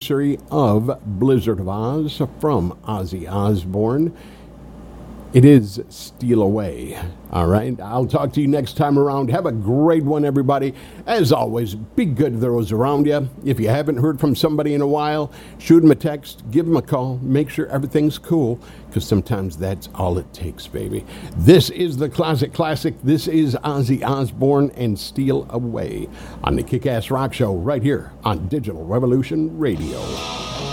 anniversary of Blizzard of Oz from Ozzy Osbourne. It is Steal Away. All right. I'll talk to you next time around. Have a great one, everybody. As always, be good to those around you. If you haven't heard from somebody in a while, shoot them a text, give them a call, make sure everything's cool, because sometimes that's all it takes, baby. This is the Classic. This is Ozzy Osbourne and Steal Away on the Kick-Ass Rock Show right here on Digital Revolution Radio.